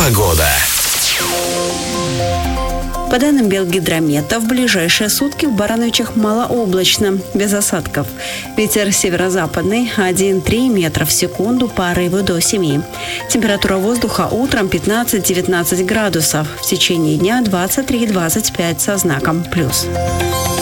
Погода. По данным Белгидромета, в ближайшие сутки в Барановичах малооблачно, без осадков. Ветер северо-западный 1,3 метра в секунду, порывы до 7. Температура воздуха утром 15-19 градусов, в течение дня 23-25 со знаком плюс.